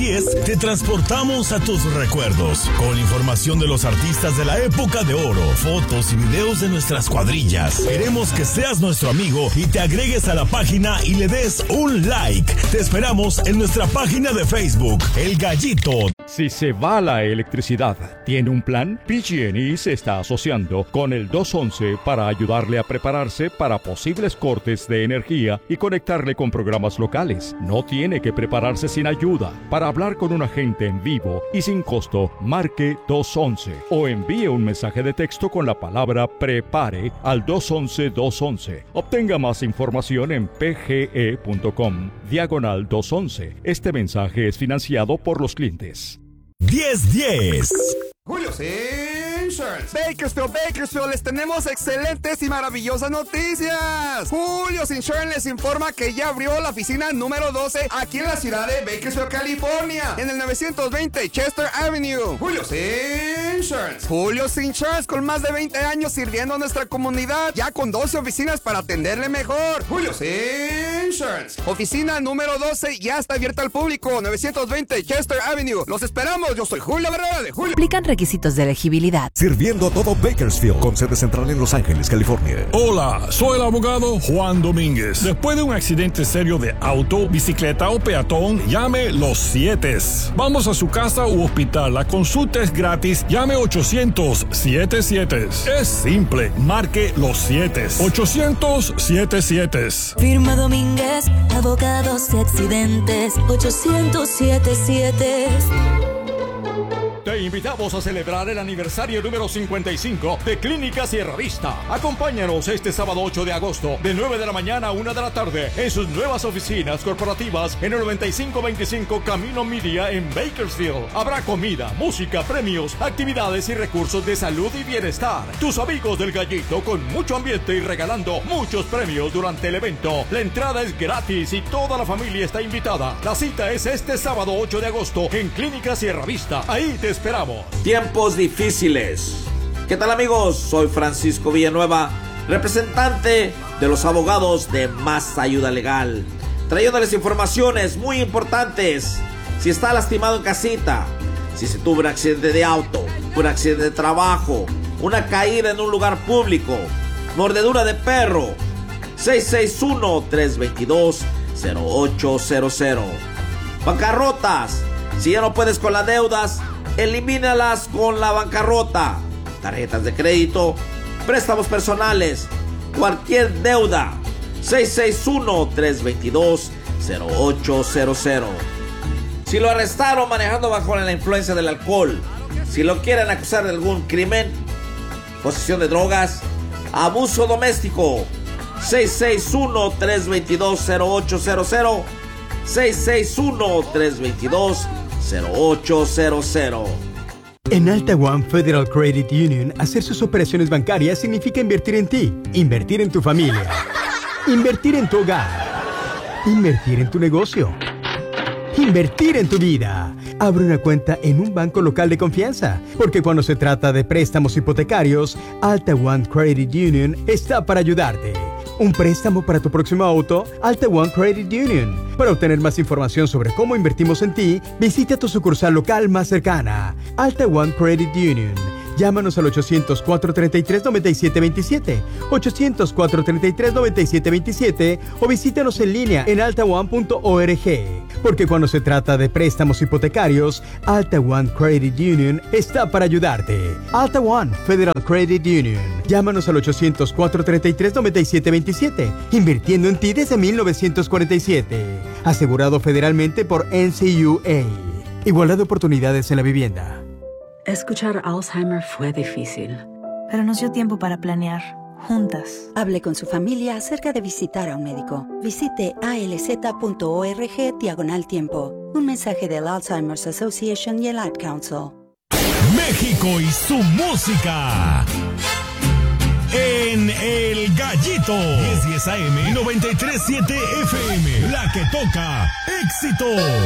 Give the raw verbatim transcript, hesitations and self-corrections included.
diez te transportamos a tus recuerdos con información de los artistas de la época de oro, fotos y videos de nuestras cuadrillas. Queremos que seas nuestro amigo y te agregues a la página y le des un like. Te esperamos en nuestra página de Facebook, El Gallito. Si se va la electricidad, ¿tiene un plan? P G and E se está asociando con el dos once para ayudarle a prepararse para posibles cortes de energía y conectarle con programas locales. No tiene que prepararse sin ayuda. Para hablar con un agente en vivo y sin costo, marque dos once o envíe un mensaje de texto con la palabra prepare al dos once dos once. Obtenga más información en pge.com diagonal dos once. Este mensaje es financiado por los clientes. diez diez. Julio's Insurance. Bakersfield, Bakersfield, les tenemos excelentes y maravillosas noticias. Julio's Insurance les informa que ya abrió la oficina número doce aquí en la ciudad de Bakersfield, California, en el novecientos veinte Chester Avenue. Julio's Insurance. Julio's Insurance, con más de veinte años sirviendo a nuestra comunidad, ya con doce oficinas para atenderle mejor. Julio's Insurance. Oficina número doce ya está abierta al público, novecientos veinte Chester Avenue. Los esperamos. Yo soy Julio Barrera de Julio. Aplican requisitos de elegibilidad. Sirviendo a todo Bakersfield, con sede central en Los Ángeles, California. Hola, soy el abogado Juan Domínguez. Después de un accidente serio de auto, bicicleta o peatón, llame Los Sietes. Vamos a su casa u hospital. La consulta es gratis. Llame ochocientos siete siete. Es simple. Marque Los Sietes. ochocientos siete siete. Firma Domínguez, abogados y accidentes. ochocientos siete siete. Te invitamos a celebrar el aniversario número cincuenta y cinco de Clínica Sierra Vista. Acompáñanos este sábado ocho de agosto de nueve de la mañana a una de la tarde en sus nuevas oficinas corporativas en el noventa y cinco veinticinco Camino Media en Bakersfield. Habrá comida, música, premios, actividades y recursos de salud y bienestar. Tus amigos del Gallito con mucho ambiente y regalando muchos premios durante el evento. La entrada es gratis y toda la familia está invitada. La cita es este sábado ocho de agosto en Clínica Sierra Vista. Ahí te esperamos. Tiempos difíciles. ¿Qué tal, amigos? Soy Francisco Villanueva, representante de los abogados de Más Ayuda Legal, trayéndoles informaciones muy importantes. Si está lastimado en casita, si se tuvo un accidente de auto, un accidente de trabajo, una caída en un lugar público, mordedura de perro, seis seis uno, tres dos dos, cero ocho cero cero. Bancarrotas. Si ya no puedes con las deudas, elimínalas con la bancarrota. Tarjetas de crédito, préstamos personales, cualquier deuda. seis seis uno, tres dos dos, cero ocho cero cero. Si lo arrestaron manejando bajo la influencia del alcohol, si lo quieren acusar de algún crimen, posesión de drogas, abuso doméstico, seis seis uno, tres dos dos, cero ocho cero cero, seis seis uno, tres dos dos, cero ocho cero cero. En Alta One Federal Credit Union, hacer sus operaciones bancarias significa invertir en ti, invertir en tu familia, invertir en tu hogar, invertir en tu negocio, invertir en tu vida. Abre una cuenta en un banco local de confianza, porque cuando se trata de préstamos hipotecarios, Alta One Credit Union está para ayudarte. ¿Un préstamo para tu próximo auto? Alta One Credit Union. Para obtener más información sobre cómo invertimos en ti, visita tu sucursal local más cercana. Alta One Credit Union. Llámanos al ochocientos, cuatro treinta y tres, noventa y siete veintisiete, ochocientos, cuatro treinta y tres, noventa y siete veintisiete o visítanos en línea en alta one punto org. Porque cuando se trata de préstamos hipotecarios, Alta One Credit Union está para ayudarte. Alta One Federal Credit Union. Llámanos al ochocientos, cuatro treinta y tres, noventa y siete veintisiete. Invirtiendo en ti desde mil novecientos cuarenta y siete. Asegurado federalmente por N C U A. Igualdad de oportunidades en la vivienda. Escuchar Alzheimer fue difícil, pero nos dio tiempo para planear, juntas. Hable con su familia acerca de visitar a un médico. Visite alz.org diagonal tiempo. Un mensaje del Alzheimer's Association y el Ad Council. México y su música. En El Gallito. diez diez A M, noventa y tres punto siete F M. La que toca éxito.